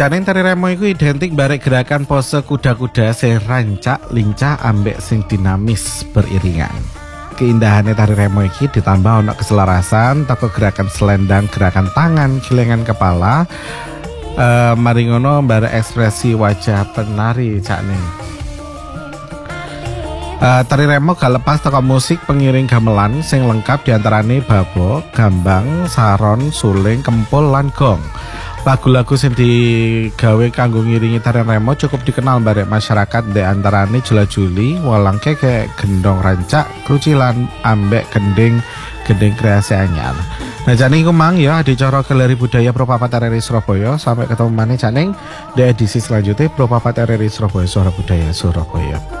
Jane tari remo iku identik barek gerakan pose kuda-kuda sing rancak, lincah, ambek sing dinamis beriringan. Keindahannya tari remo iki ditambah ono keselarasan, toko gerakan selendang, gerakan tangan, gilengan kepala, mari ngono barek ekspresi wajah penari cakne. Tari remo gak lepas toko musik pengiring gamelan sing lengkap diantarane babo, gambang, saron, suling, kempul, lan gong. Lagu-lagu sing digawe kanggo ngiringi tari remo cukup dikenal barek masyarakat di antarane jula-juli, walang keke, gendong rancak, krucilan, ambek gending kreasi anyar. Nah jane iku mang ya adicara Galeri Budaya Propapat RRI Surabaya. Sampai ketemu maneh janing di edisi selanjutnya Propapat RRI Surabaya, Suara Budaya Surabaya.